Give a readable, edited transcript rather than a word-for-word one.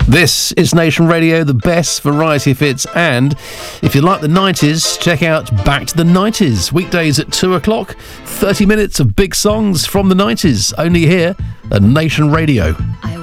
This is Nation Radio, the best variety of hits, and if you like the 90s, check out Back to the 90s, weekdays at 2 o'clock, 30 minutes of big songs from the 90s, only here at Nation Radio.